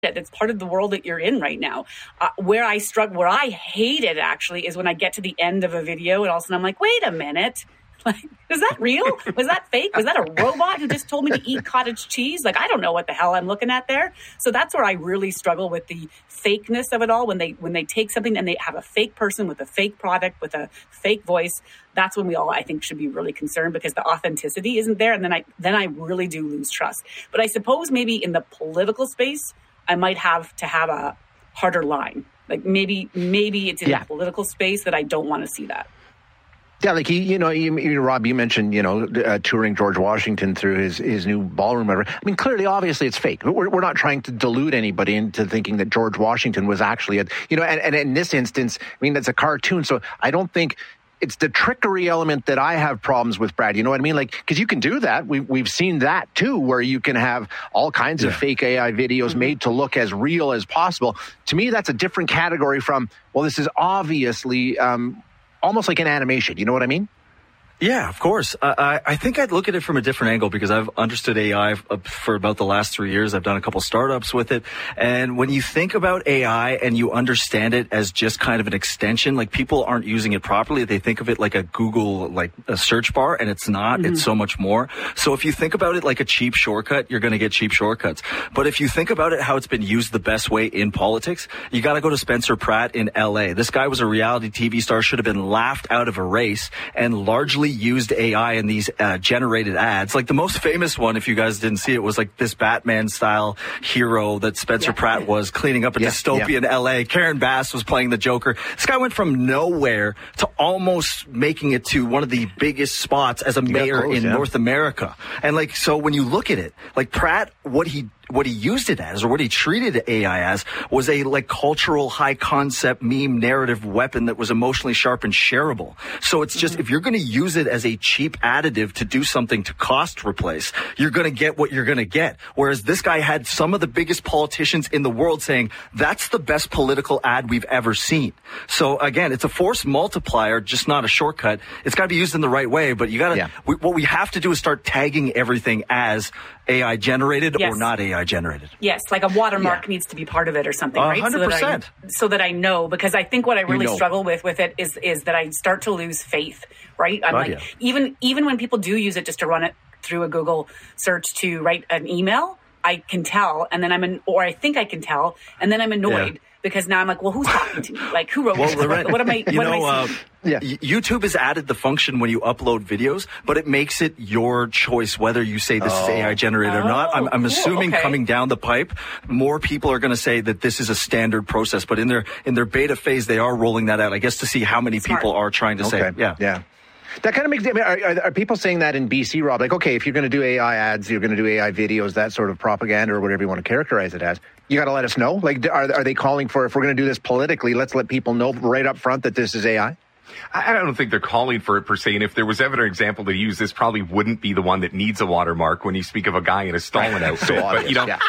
It's part of the world that you're in right now. Where I struggle, where I hate it actually, is when I get to the end of a video and all of a sudden I'm like, wait a minute. Like, is that real? Was that fake? Was that a robot who just told me to eat cottage cheese? Like, I don't know what the hell I'm looking at there. So that's where I really struggle with the fakeness of it all. When they take something and they have a fake person with a fake product, with a fake voice, that's when we all, I think, should be really concerned, because the authenticity isn't there. And then I really do lose trust. But I suppose maybe in the political space, I might have to have a harder line. Like maybe it's in the political space that I don't want to see that. Yeah, like Rob, you mentioned, touring George Washington through his new ballroom. I mean, clearly, obviously, it's fake. We're not trying to delude anybody into thinking that George Washington was actually and in this instance, I mean, that's a cartoon. So I don't think it's the trickery element that I have problems with, Brad. You know what I mean? Like, because you can do that. We've seen that too, where you can have all kinds of fake AI videos made to look as real as possible. To me, that's a different category from, well, this is obviously almost like an animation. You know what I mean? Yeah, of course. I think I'd look at it from a different angle, because I've understood AI for about the last 3 years. I've done a couple startups with it. And when you think about AI and you understand it as just kind of an extension, like people aren't using it properly. They think of it like a Google, like a search bar, and it's not. It's so much more. So if you think about it like a cheap shortcut, you're going to get cheap shortcuts. But if you think about it how it's been used the best way in politics, you got to go to Spencer Pratt in LA. This guy was a reality TV star, should have been laughed out of a race, and largely used AI in these generated ads. Like the most famous one, if you guys didn't see it, was like this Batman style hero that Spencer Pratt was cleaning up a dystopian LA. Karen Bass was playing the Joker. This guy went from nowhere to almost making it to one of the biggest spots as a mayor in North America. And like, so when you look at it, like Pratt, what he used it as, or what he treated AI as, was a like cultural high concept meme narrative weapon that was emotionally sharp and shareable. So it's just, if you're going to use it as a cheap additive to do something to cost replace, you're going to get what you're going to get. Whereas this guy had some of the biggest politicians in the world saying, that's the best political ad we've ever seen. So again, it's a force multiplier, just not a shortcut. It's got to be used in the right way, but you got to, what we have to do is start tagging everything as AI generated or not AI generated. Yes, like a watermark needs to be part of it or something, right? 100%. So that I know, because I think what I really struggle with it is that I start to lose faith, right? I'm even when people do use it just to run it through a Google search to write an email, I can tell, and then I think I can tell, and then I'm annoyed. Because now I'm like, well, who's talking to me? Like, who wrote this? What am I seeing? YouTube has added the function when you upload videos, but it makes it your choice whether you say this is AI generated or not. I'm assuming coming down the pipe, more people are going to say that this is a standard process. But in their beta phase, they are rolling that out, I guess, to see how many people are trying to say it. Yeah. That kind of makes, are people saying that in BC, Rob? Like, okay, if you're going to do AI ads, you're going to do AI videos, that sort of propaganda or whatever you want to characterize it as, you got to let us know? Like, are they calling for, if we're going to do this politically, let's let people know right up front that this is AI? I don't think they're calling for it per se. And if there was ever an example to use, this probably wouldn't be the one that needs a watermark when you speak of a guy in a Stalin outfit. But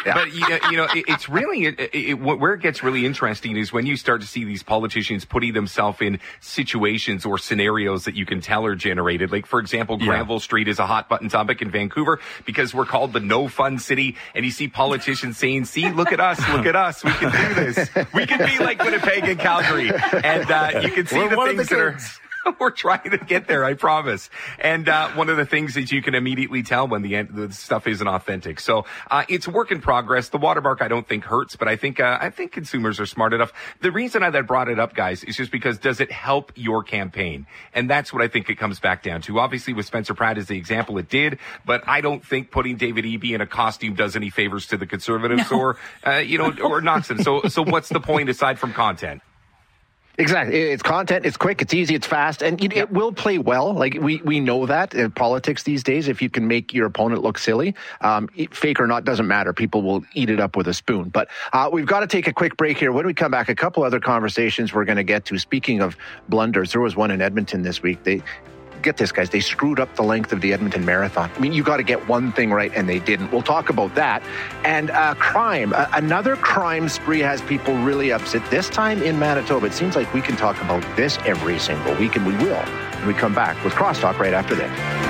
it's really where it gets really interesting is when you start to see these politicians putting themselves in situations or scenarios that you can tell are generated. Like, for example, Granville Street is a hot button topic in Vancouver because we're called the no fun city. And you see politicians saying, see, look at us, we can do this. We can be like Winnipeg and Calgary. And you can see the things that are... We're trying to get there, I promise. And one of the things is you can immediately tell when the stuff isn't authentic. So it's a work in progress. The watermark I don't think hurts, but I think consumers are smart enough. The reason I brought it up, guys, is just because does it help your campaign? And that's what I think it comes back down to. Obviously, with Spencer Pratt as the example, it did, but I don't think putting David Eby in a costume does any favors to the Conservatives or knocks them. So what's the point aside from content? Exactly. It's content, it's quick, it's easy, it's fast, and it will play well. Like, we know that in politics these days, if you can make your opponent look silly, fake or not, doesn't matter. People will eat it up with a spoon. But we've got to take a quick break here. When we come back, a couple other conversations we're going to get to. Speaking of blunders, there was one in Edmonton this week. Get this, guys, they screwed up the length of the Edmonton Marathon. I mean, you got to get one thing right, and they didn't. We'll talk about that. And crime. Another crime spree has people really upset, this time in Manitoba. It seems like we can talk about this every single week, and we will when we come back with Crosstalk right after this.